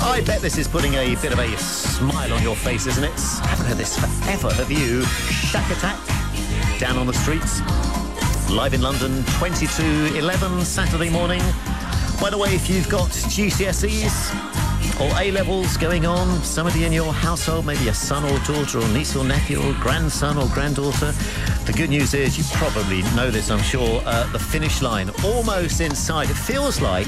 I bet this is putting a bit of a smile on your face, isn't it? Haven't heard this forever, have you? Shack Attack, Down on the Streets, live in London, 22:11 Saturday morning. By the way, if you've got GCSEs or A-levels going on, somebody in your household, maybe a son or daughter or niece or nephew or grandson or granddaughter, the good news is, you probably know this, I'm sure, the finish line almost in sight. It feels like,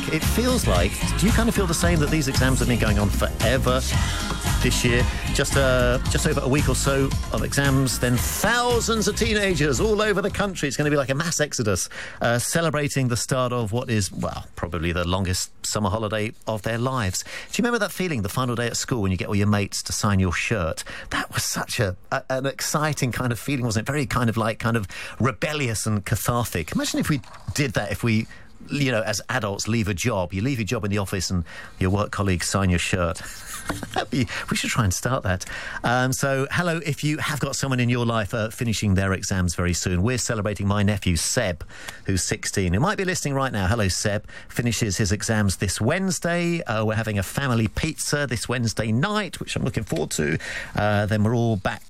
do you kind of feel the same, that these exams have been going on forever this year? Just over a week or so of exams, then thousands of teenagers all over the country. It's going to be like a mass exodus, celebrating the start of what is, well, probably the longest summer holiday of their lives. Do you remember that feeling, the final day at school, when you get all your mates to sign your shirt? That was such an exciting kind of feeling, wasn't it? Very kind of rebellious and cathartic. Imagine if we did that, if we, you know, as adults leave a job. You leave your job in the office and your work colleagues sign your shirt. We should try and start that. So, hello, if you have got someone in your life finishing their exams very soon. We're celebrating my nephew, Seb, who's 16, who might be listening right now. Hello, Seb. Finishes his exams this Wednesday. We're having a family pizza this Wednesday night, which I'm looking forward to. Then we're all back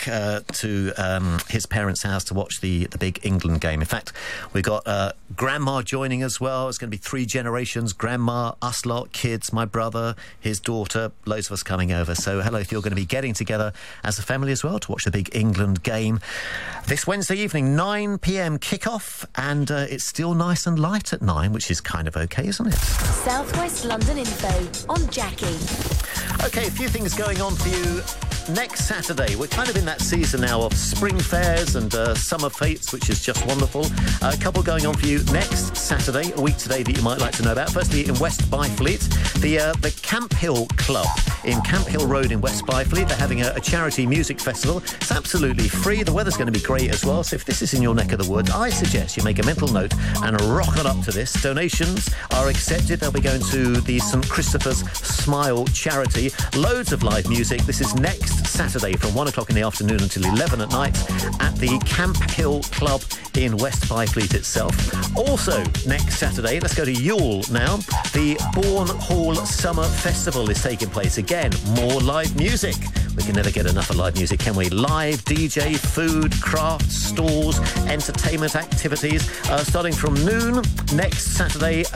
to his parents' house to watch the big England game. In fact, we've got Grandma joining as well. It's going to be 3 generations, Grandma, us lot, kids, my brother, his daughter, loads of us coming over. So hello, if you're going to be getting together as a family as well to watch the big England game this Wednesday evening, 9 p.m. kickoff, and it's still nice and light at 9, which is kind of okay, isn't it? South West London info on Jackie. Okay, a few things going on for you next Saturday. We're kind of in that season now of spring fairs and summer fetes, which is just wonderful. A couple going on for you next Saturday, a week today, that you might like to know about. Firstly, in West Byfleet, the Camp Hill Club in Camp Hill Road in West Byfleet. They're having a charity music festival. It's absolutely free. The weather's going to be great as well. So if this is in your neck of the woods, I suggest you make a mental note and rock on up to this. Donations are accepted. They'll be going to the St Christopher's Smile charity. Loads of live music. This is next Saturday from 1 o'clock in the afternoon until 11 at night at the Camp Hill Club in West Byfleet itself. Also, next Saturday, let's go to Yule now. The Bourne Hall Summer Festival is taking place. Again, more live music. We can never get enough of live music, can we? Live DJ, food, crafts, stalls, entertainment activities, starting from noon next Saturday.